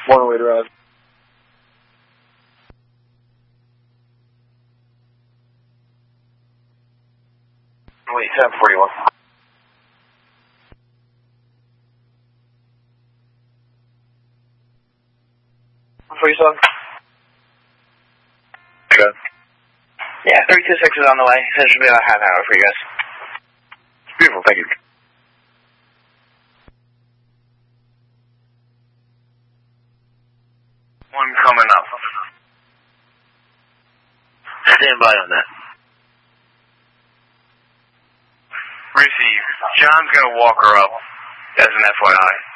Morning later on. Wait, 741. For yourself? Good. Yeah, 326 is on the way. So it should be about a half hour for you guys. Beautiful, thank you. One coming up. Stand by on that. Receive. John's gonna walk her up, as an FYI.